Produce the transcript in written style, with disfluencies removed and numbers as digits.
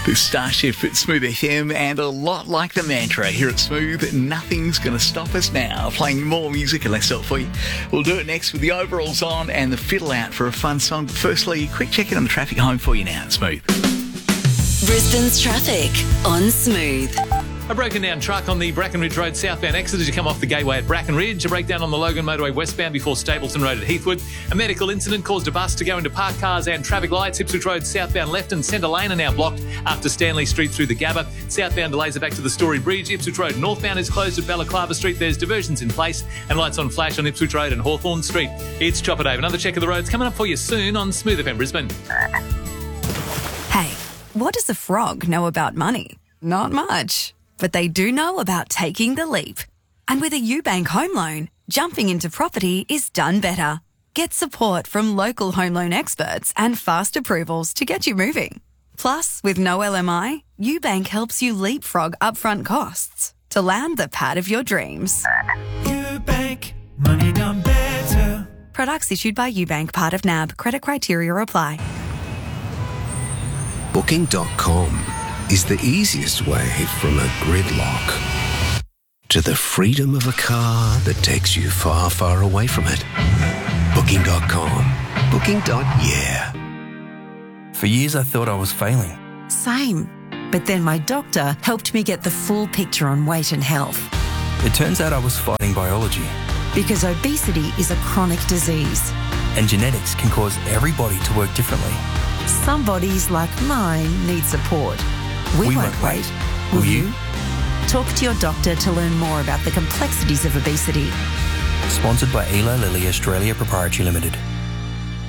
The Starship at Smooth FM, and a lot like the mantra here at Smooth, nothing's going to stop us now. Playing more music and less for you. We'll do it next with the overalls on and the fiddle out for a fun song. But firstly, a quick check in on the traffic home for you now at Smooth. Brisbane's traffic on Smooth. A broken down truck on the Brackenridge Road southbound exit as you come off the gateway at Brackenridge. A breakdown on the Logan Motorway westbound before Stapleton Road at Heathwood. A medical incident caused a bus to go into parked cars and traffic lights. Ipswich Road southbound left and centre lane are now blocked after Stanley Street through the Gabba. Southbound delays are back to the Story Bridge. Ipswich Road northbound is closed at Balaclava Street. There's diversions in place and lights on flash on Ipswich Road and Hawthorn Street. It's Chopper Dave. Another check of the roads coming up for you soon on Smooth FM Brisbane. Hey, what does a frog know about money? Not much. But they do know about taking the leap. And with a UBank home loan, jumping into property is done better. Get support from local home loan experts and fast approvals to get you moving. Plus, with no LMI, UBank helps you leapfrog upfront costs to land the pad of your dreams. UBank, money done better. Products issued by UBank, part of NAB. Credit criteria apply. Booking.com is the easiest way from a gridlock to the freedom of a car that takes you far, far away from it. Booking.com. Booking.yeah. For years I thought I was failing. Same. But then my doctor helped me get the full picture on weight and health. It turns out I was fighting biology. Because obesity is a chronic disease. And genetics can cause every body to work differently. Some bodies, like mine, need support. We won't wait. Will you? Talk to your doctor to learn more about the complexities of obesity. Sponsored by Eli Lilly Australia Proprietary Limited.